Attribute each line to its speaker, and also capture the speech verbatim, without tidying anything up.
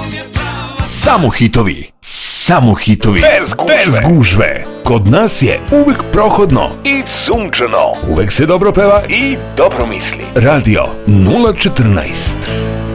Speaker 1: Samo hitovi, samo hitovi, bez gužve. bez gužve. Kod nas je uvek prohodno i sunčano. Uvek se dobro peva i dobro misli. Radio nula četrnaest.